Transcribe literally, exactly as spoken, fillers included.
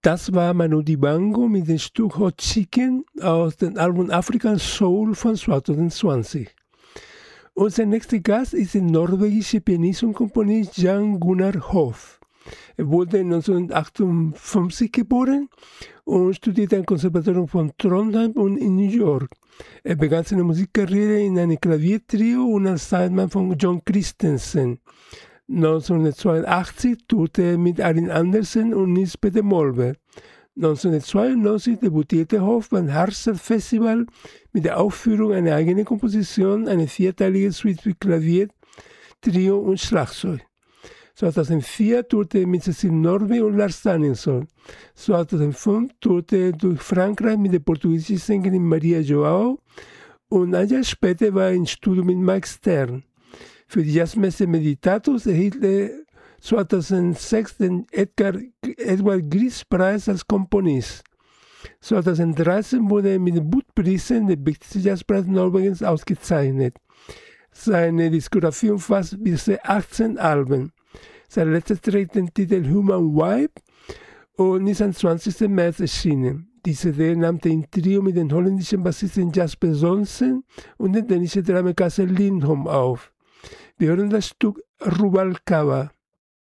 Das war Manu Dibango mit dem Stück Hot Chicken aus dem Album African Soul von zwanzig zwanzig. Unser nächster Gast ist der norwegische Pianist und Komponist Jan Gunnar Hoff. Er wurde neunzehnhundertachtundfünfzig geboren und studierte am Konservatorium von Trondheim und in New York. Er begann seine Musikkarriere in einem Klaviertrio und als Sideman von John Christensen. neunzehnhundertzweiundachtzig tourte er mit Arjen Andersen und Nils Peter Molver. neunzehnhundertzweiundneunzig debütierte Hoff beim Harzer Festival mit der Aufführung einer eigenen Komposition, eine vierteilige Suite für Klavier, Trio und Schlagzeug. zweitausendvier tourte er mit Cecil Norby und Lars Danielsson. zweitausendfünf tourte er durch Frankreich mit der portugiesischen Sängerin Maria Joao und ein Jahr später war er im Studio mit Mike Stern. Für die Jazzmesse Meditatus erhielt er zweitausendsechs den Edgar, Edward Grieg-Preis als Komponist. zweitausenddreizehn wurde er mit dem Budprisen, der wichtigste Jazzpreis Norwegens, ausgezeichnet. Seine Diskografie umfasst bisher achtzehn Alben. Sein letztes trägt den Titel Human Vibe und ist am zwanzigsten März erschienen. Die C D nahm er im Trio mit dem holländischen Bassisten Jasper Sonsen und dem dänischen Drummer Casper Lindholm auf. Wir hören das Stück Rubalcaba.